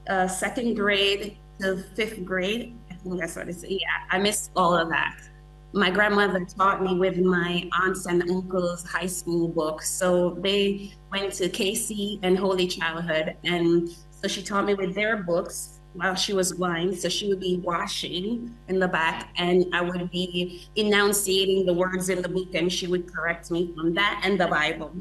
second grade to fifth grade. I think that's what it's. Yeah, I missed all of that. My grandmother taught me with my aunts and uncles' high school books. So they went to KC and Holy Childhood. And so she taught me with their books while she was blind. So she would be washing in the back, and I would be enunciating the words in the book, and she would correct me from that and the Bible.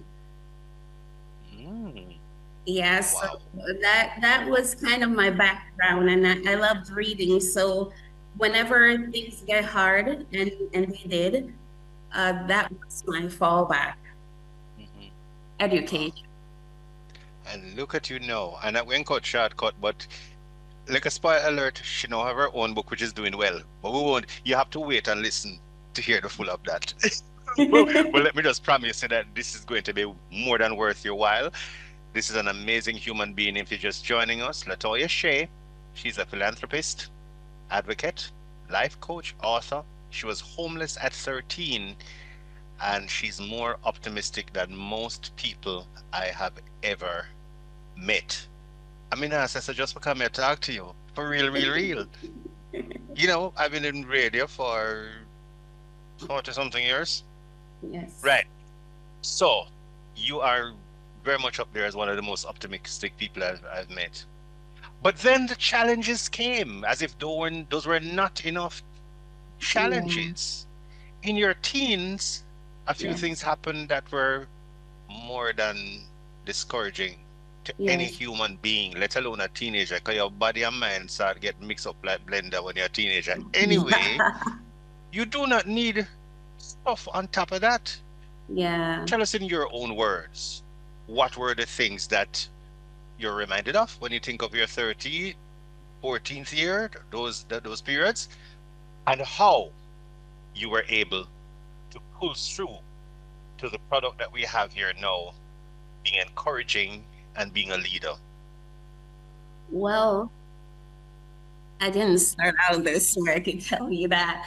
Mm, Yeah, so wow. that was kind of my background, and I loved reading. So whenever things get hard, and they did, that was my fallback, Mhm. Wow. education. And look at you now. And that went cut shortcut, but like a spoiler alert, she now have her own book, which is doing well. But we won't. You have to wait and listen to hear the full of that. Well, let me just promise you that this is going to be more than worth your while. This is an amazing human being. If you're just joining us, Latoya Shea. She's a philanthropist, advocate, life coach, author. She was homeless at 13, and she's more optimistic than most people I have ever met. I mean, I said, so just because I talk to you, for real, real, real. I've been in radio for 40 something years. Yes. Right. So you are very much up there as one of the most optimistic people I've met. But then the challenges came as if those were not enough Yeah. challenges. In your teens, a few things Yes. happened that were more than discouraging to any Yes. human being, let alone a teenager, because your body and mind start getting mixed up like blender when you're a teenager. Anyway, you do not need stuff on top of that. Yeah. Tell us in your own words, what were the things that you're reminded of when you think of your 30, 14th year, those periods, and how you were able to pull through to the product that we have here now, being encouraging and being a leader. Well, I didn't start out this way, I can tell you that.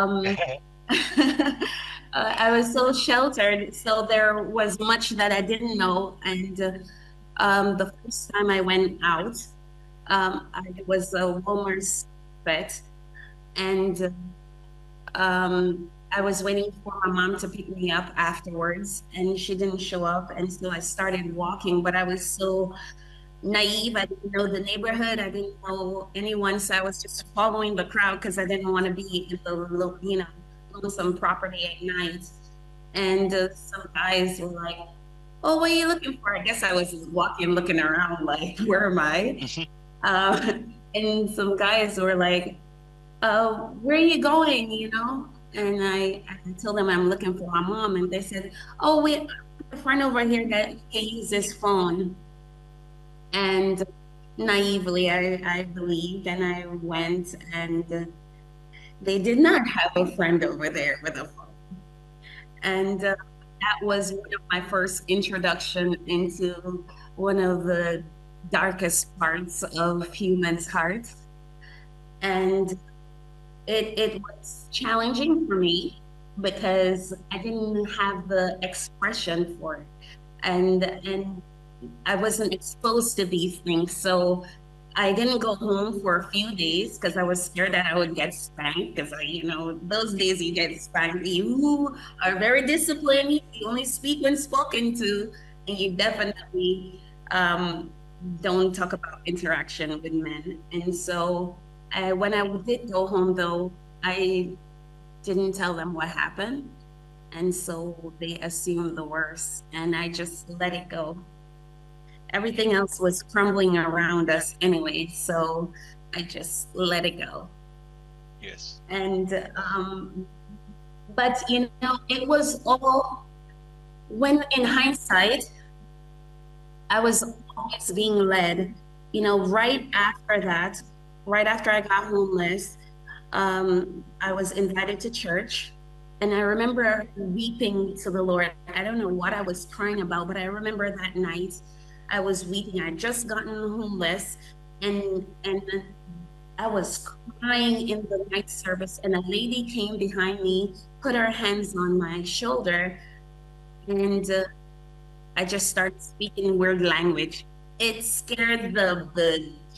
I was so sheltered, so there was much that I didn't know. And the first time I went out, I was a Walmart vet, and I was waiting for my mom to pick me up afterwards, and she didn't show up. And so I started walking, but I was so naive. I didn't know the neighborhood. I didn't know anyone. So I was just following the crowd because I didn't want to be in the, lonesome property at night. And some guys were like, "Oh, what are you looking for?" I guess I was just walking, looking around, like, "Where am I?" Uh, and some guys were like, "Where are you going?" And I told them I'm looking for my mom, and they said, "Oh, we a friend over here that can use this phone." And naively, I believed, and I went, and they did not have a friend over there with a phone. And that was one of my first introduction into one of the darkest parts of humans' hearts. And it was challenging for me because I didn't have the expression for it. And I wasn't exposed to these things. So I didn't go home for a few days because I was scared that I would get spanked. Because, those days you get spanked. You are very disciplined. You only speak when spoken to. And you definitely um, don't talk about interaction with men. And so when I did go home, though, I didn't tell them what happened. And so they assumed the worst. And I just let it go. Everything else was crumbling around us anyway, so I just let it go. Yes. And but it was all when in hindsight, I was always being led. Right after that, right after I got homeless, I was invited to church. And I remember weeping to the Lord. I don't know what I was crying about, but I remember that night I was weeping. I just gotten homeless, and I was crying in the night service, and a lady came behind me, put her hands on my shoulder, and I just started speaking weird language. It scared the